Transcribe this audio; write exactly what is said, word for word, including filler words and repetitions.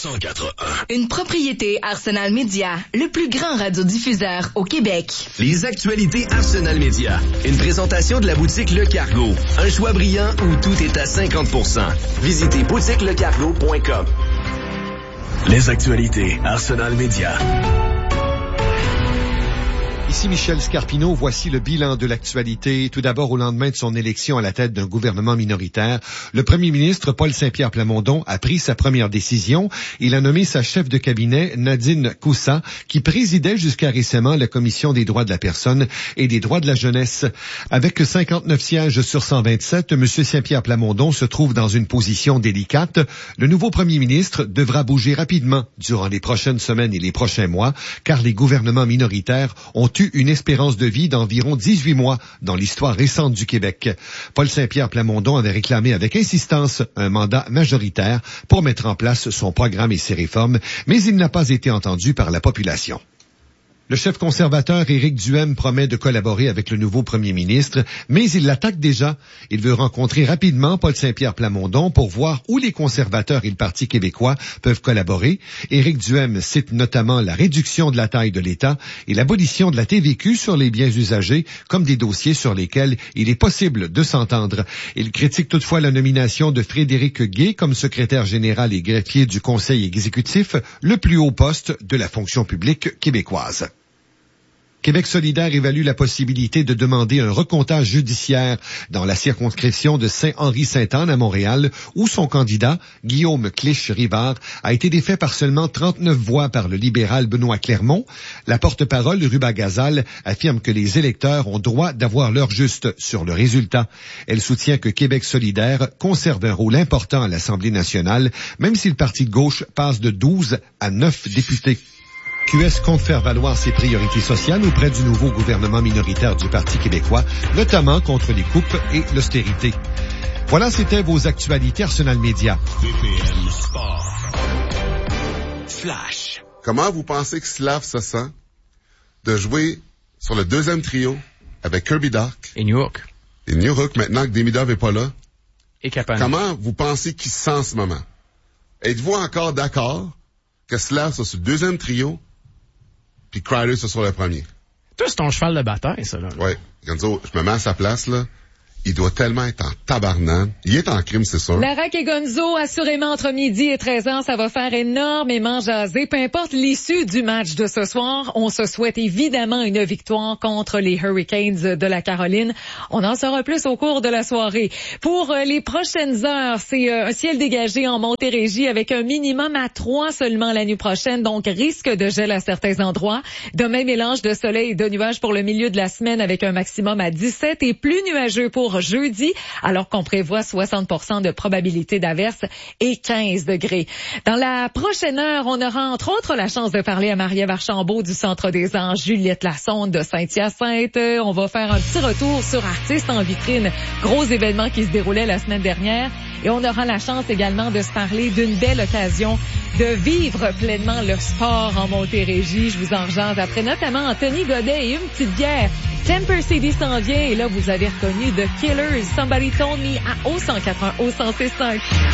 cent quatre un. Une propriété Arsenal Média, le plus grand radiodiffuseur au Québec. Les actualités Arsenal Média. Une présentation de la boutique Le Cargo. Un choix brillant où tout est à cinquante pour cent. Visitez boutique le cargo point com. Les actualités Arsenal Média. Ici Michel Scarpino, voici le bilan de l'actualité. Tout d'abord, au lendemain de son élection à la tête d'un gouvernement minoritaire, le premier ministre Paul Saint-Pierre Plamondon a pris sa première décision. Il a nommé sa chef de cabinet, Nadine Coussa, qui présidait jusqu'à récemment la Commission des droits de la personne et des droits de la jeunesse. Avec cinquante-neuf sièges sur cent vingt-sept, M. Saint-Pierre Plamondon se trouve dans une position délicate. Le nouveau premier ministre devra bouger rapidement durant les prochaines semaines et les prochains mois, car les gouvernements minoritaires ont eu une espérance de vie d'environ dix-huit mois dans l'histoire récente du Québec. Paul Saint-Pierre Plamondon avait réclamé avec insistance un mandat majoritaire pour mettre en place son programme et ses réformes, mais il n'a pas été entendu par la population. Le chef conservateur Éric Duhaime promet de collaborer avec le nouveau premier ministre, mais il l'attaque déjà. Il veut rencontrer rapidement Paul Saint-Pierre Plamondon pour voir où les conservateurs et le Parti québécois peuvent collaborer. Éric Duhaime cite notamment la réduction de la taille de l'État et l'abolition de la T V Q sur les biens usagés comme des dossiers sur lesquels il est possible de s'entendre. Il critique toutefois la nomination de Frédéric Gay comme secrétaire général et greffier du Conseil exécutif, le plus haut poste de la fonction publique québécoise. Québec solidaire évalue la possibilité de demander un recomptage judiciaire dans la circonscription de Saint-Henri-Sainte-Anne à Montréal, où son candidat, Guillaume Clich-Rivard, a été défait par seulement trente-neuf voix par le libéral Benoît Clermont. La porte-parole, Ruba Gazal, affirme que les électeurs ont droit d'avoir leur juste sur le résultat. Elle soutient que Québec solidaire conserve un rôle important à l'Assemblée nationale, même si le parti de gauche passe de douze à neuf députés. Q S compte faire valoir ses priorités sociales auprès du nouveau gouvernement minoritaire du Parti québécois, notamment contre les coupes et l'austérité. Voilà, c'était vos actualités Arsenal Média. B P M Sport. Flash. Comment vous pensez que Slav se sent de jouer sur le deuxième trio avec Kirby Dach et New Hook. Et New Hook, maintenant que Demidov n'est pas là? Et Kapanen. Comment vous pensez qu'il se sent en ce moment? Êtes-vous encore d'accord que Slav soit sur le deuxième trio puis Kreider soit sur le premier? Toi, c'est ton cheval de bataille, ça, là. Oui. Gonzo, je me mets à sa place, là. Il doit tellement être en tabarnak. Il est en crime, c'est sûr. Larac et Gonzo, assurément, entre midi et treize heures, ça va faire énormément jaser. Peu importe l'issue du match de ce soir, on se souhaite évidemment une victoire contre les Hurricanes de la Caroline. On en saura plus au cours de la soirée. Pour les prochaines heures, c'est un ciel dégagé en Montérégie avec un minimum à trois seulement la nuit prochaine, donc risque de gel à certains endroits. Demain, mélange de soleil et de nuages pour le milieu de la semaine avec un maximum à dix-sept et plus nuageux pour jeudi, alors qu'on prévoit soixante pour cent de probabilité d'averse et quinze degrés. Dans la prochaine heure, on aura entre autres la chance de parler à Marie-Ève Archambault du Centre des Anges, Juliette Lassonde de Saint-Hyacinthe. On va faire un petit retour sur Artistes en vitrine, gros événement qui se déroulait la semaine dernière. Et on aura la chance également de se parler d'une belle occasion de vivre pleinement le sport en Montérégie. Je vous en jase après, notamment Anthony Godet et une petite bière. Temper City s'en vient et là, vous avez reconnu The Killers, Somebody Told Me à O cent quatre-vingts, O cent six point cinq.